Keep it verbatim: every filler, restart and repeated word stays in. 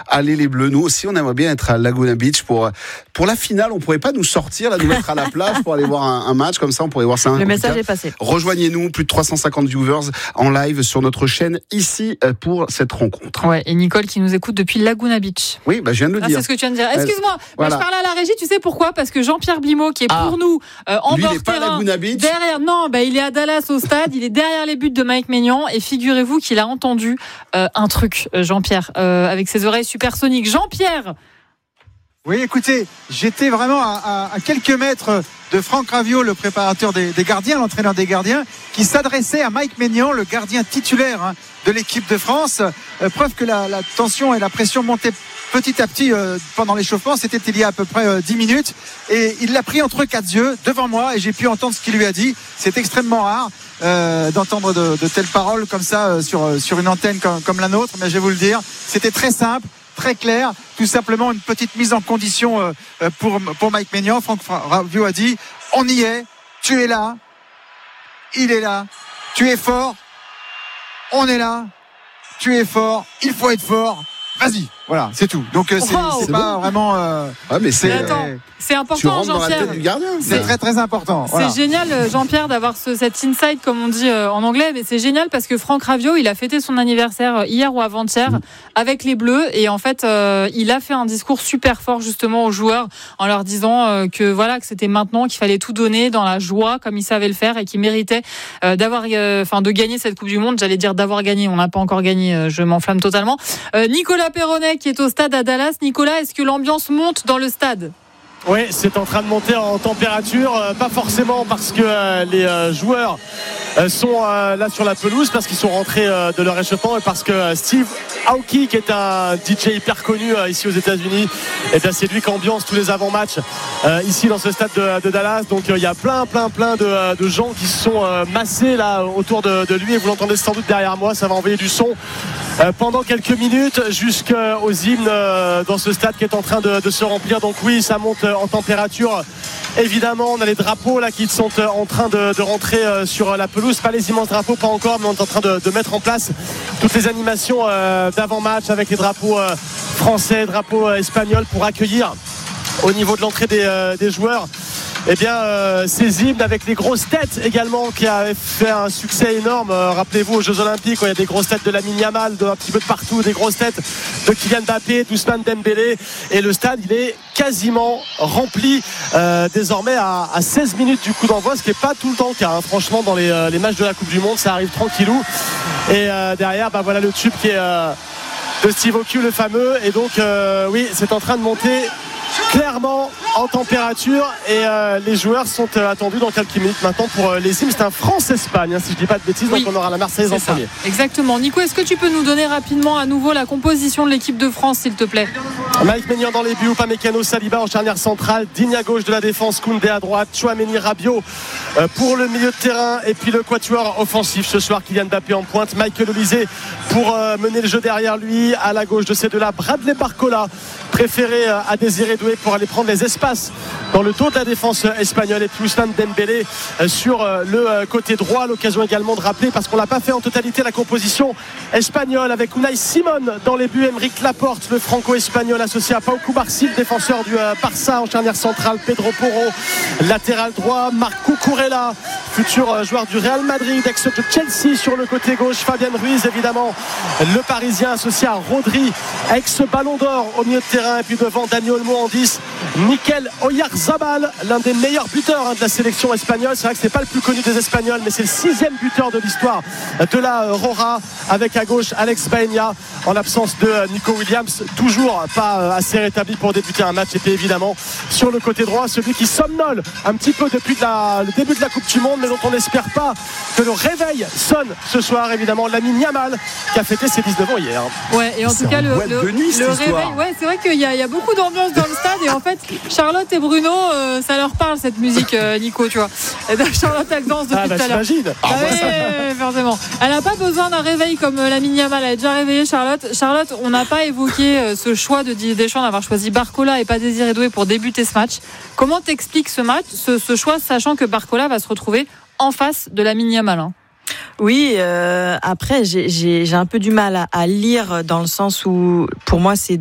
Allez les Bleus, nous aussi on aimerait bien être à Laguna Beach pour, pour la finale. On pourrait pas nous sortir, là, nous mettre à la plage pour aller voir un, un match comme ça, on pourrait voir ça. Le message est passé. Rejoignez-nous, plus de trois cent cinquante viewers en live sur notre chaîne ici pour cette rencontre. Ouais, et Nicole qui nous écoute depuis Laguna Beach. Oui, bah, je viens de le ah, dire. C'est ce que tu viens de dire. Excuse-moi, voilà. bah, je parlais à la régie, tu sais pourquoi ? Parce que Jean-Pierre Blimaud, qui est ah. pour nous euh, en Lui, bord il est pas terrain, à Laguna Beach. derrière, non, bah, il est à Dallas au stade, il est derrière les buts de Mike Maignan, et figurez-vous qu'il a entendu euh, un truc, Jean-Pierre, euh, avec ses oreilles supersoniques. Jean-Pierre. Oui, écoutez, j'étais vraiment à, à, à quelques mètres de Franck Raviot, le préparateur des, des gardiens, l'entraîneur des gardiens, qui s'adressait à Mike Maignan, le gardien titulaire hein, de l'équipe de France. Euh, preuve que la, la tension et la pression montaient petit à petit euh, pendant l'échauffement. C'était il y a à peu près euh, dix minutes. Et il l'a pris entre quatre yeux, devant moi, et j'ai pu entendre ce qu'il lui a dit. C'est extrêmement rare euh, d'entendre de, de telles paroles comme ça euh, sur, euh, sur une antenne comme, comme la nôtre. Mais je vais vous le dire, c'était très simple, très clair, tout simplement une petite mise en condition euh, pour, pour Mike Maignan. Franck Raviot a dit, on y est, tu es là, il est là, tu es fort, on est là, tu es fort, il faut être fort, vas-y. Voilà, c'est tout. Donc euh, c'est, wow, c'est c'est pas bon. vraiment. Euh, ah, mais c'est. Mais attends, c'est important, tu rentres Jean-Pierre. dans la tête du gardien. C'est très très important. C'est voilà. génial, Jean-Pierre, d'avoir ce, cet insight, comme on dit euh, en anglais. Mais c'est génial parce que Franck Raviot, il a fêté son anniversaire hier ou avant-hier mmh. avec les Bleus, et en fait, euh, il a fait un discours super fort justement aux joueurs en leur disant euh, que voilà, que c'était maintenant, qu'il fallait tout donner dans la joie, comme il savait le faire, et qu'il méritait euh, d'avoir, enfin, euh, de gagner cette Coupe du Monde. J'allais dire d'avoir gagné, on n'a pas encore gagné. Euh, je m'enflamme totalement. Euh, Nicolas Perronnet qui est au stade à Dallas. Nicolas, est-ce que l'ambiance monte dans le stade ? Oui, c'est en train de monter en température, euh, pas forcément parce que euh, les euh, joueurs euh, sont euh, là sur la pelouse, parce qu'ils sont rentrés euh, de leur échauffement, et parce que euh, Steve Aoki, qui est un D J hyper connu euh, ici aux États-Unis, et bien c'est lui qui ambiance tous les avant-matchs euh, ici dans ce stade de, de Dallas. Donc il euh, y a plein, plein, plein de, de gens qui se sont euh, massés là autour de, de lui, et vous l'entendez sans doute derrière moi, ça va envoyer du son euh, pendant quelques minutes jusqu'aux hymnes euh, dans ce stade qui est en train de, de se remplir. Donc oui, ça monte en température. Évidemment, on a les drapeaux là qui sont en train de, de rentrer sur la pelouse. Pas les immenses drapeaux, pas encore, mais on est en train de, de mettre en place toutes les animations euh, d'avant-match avec les drapeaux euh, français, drapeaux euh, espagnols, pour accueillir au niveau de l'entrée des, euh, des joueurs. Eh bien, euh, ces hymnes avec les grosses têtes également, qui a fait un succès énorme. Euh, rappelez-vous aux Jeux Olympiques, où il y a des grosses têtes de Lamine Yamal, de un petit peu de partout, des grosses têtes de Kylian Mbappé, d'Ousmane Dembélé, et le stade il est quasiment rempli euh, désormais à, à seize minutes du coup d'envoi, ce qui n'est pas tout le temps le cas. Hein. Franchement, dans les, euh, les matchs de la Coupe du Monde, ça arrive tranquillou. Et euh, derrière, bah voilà le tube qui est euh, de Steve Aoki, le fameux. Et donc, euh, oui, c'est en train de monter clairement en température, et euh, les joueurs sont euh, attendus dans quelques minutes maintenant pour euh, les hymnes. C'est un France-Espagne, hein, si je dis pas de bêtises. Oui. Donc on aura la Marseillaise en premier. Exactement. Nico, est-ce que tu peux nous donner rapidement à nouveau la composition de l'équipe de France, s'il te plaît ? Mike Maignan dans les buts, Upamecano, Saliba en charnière centrale, Digne à gauche de la défense, Koundé à droite, Tchouaméni, Rabiot euh, pour le milieu de terrain, et puis le quatuor offensif ce soir, Kylian Mbappé en pointe, Michael Olise pour euh, mener le jeu derrière lui. À la gauche de ces deux-là, Bradley Barcola, préféré euh, à Désiré Doué pour aller prendre les espaces dans le dos de la défense espagnole, et puis Ousmane Dembélé euh, sur euh, le euh, côté droit. L'occasion également de rappeler, parce qu'on l'a pas fait en totalité, la composition espagnole avec Unai Simon dans les buts, Aymeric Laporte, le franco-espagnol associé à Pau Cubarsí, le défenseur du euh, Barça en charnière centrale, Pedro Porro latéral droit, Marc Cucurella, futur euh, joueur du Real Madrid, ex de Chelsea sur le côté gauche, Fabian Ruiz évidemment, le Parisien associé à Rodri, ex Ballon d'Or au milieu de terrain, et puis devant Dani Olmo en dix, Mikel Oyarzabal, l'un des meilleurs buteurs hein, de la sélection espagnole. C'est vrai que c'est pas le plus connu des Espagnols, mais c'est le sixième buteur de l'histoire de la Rora, avec à gauche Alex Baena, en l'absence de Nico Williams, toujours pas assez rétabli pour débuter un match. Et puis évidemment sur le côté droit, celui qui somnole un petit peu depuis la, le début de la Coupe du Monde, mais dont on n'espère pas que le réveil sonne ce soir, évidemment Lamine Yamal, qui a fêté ses dix-neuf ans hier. Ouais, et en c'est tout cas le, le, nuit, le réveil, ouais, c'est vrai qu'il y a, il y a beaucoup d'ambiance dans le stade, et en fait Charlotte et Bruno, euh, ça leur parle cette musique, euh, Nico, tu vois. Charlotte elle danse depuis ah, bah, tout à l'heure. Ah, ah, ouais, ouais, forcément. Elle n'a pas besoin d'un réveil comme euh, Lamine Yamal, elle est déjà réveillée, Charlotte. Charlotte, on n'a pas évoqué euh, ce choix de Didier Deschamps d'avoir choisi Barcola et pas Désiré Doué pour débuter ce match. Comment t'expliques ce match, ce, ce choix, sachant que Barcola va se retrouver en face de Lamine Yamal, hein? Oui, euh, après j'ai, j'ai, j'ai un peu du mal à, à lire, dans le sens où pour moi c'est